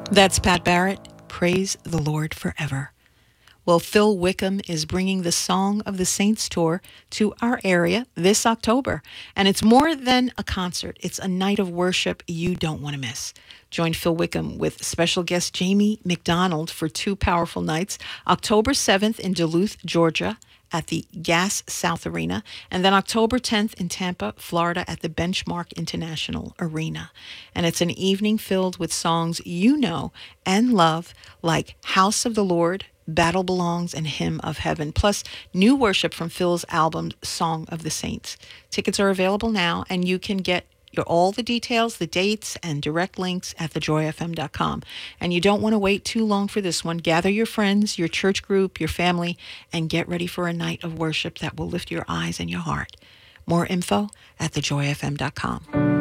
That's Pat Barrett. Praise the Lord forever. Well, Phil Wickham is bringing the Song of the Saints tour to our area this October. And it's more than a concert, it's a night of worship you don't want to miss. Join Phil Wickham with special guest Jamie McDonald for two powerful nights, October 7th in Duluth, Georgia, at the Gas South Arena, and then October 10th in Tampa, Florida at the Benchmark International Arena. And it's an evening filled with songs you know and love, like House of the Lord, Battle Belongs, and Hymn of Heaven, plus new worship from Phil's album, Song of the Saints. Tickets are available now, and you can get all the details, the dates, and direct links at thejoyfm.com. And you don't want to wait too long for this one. Gather your friends, your church group, your family, and get ready for a night of worship that will lift your eyes and your heart. More info at thejoyfm.com.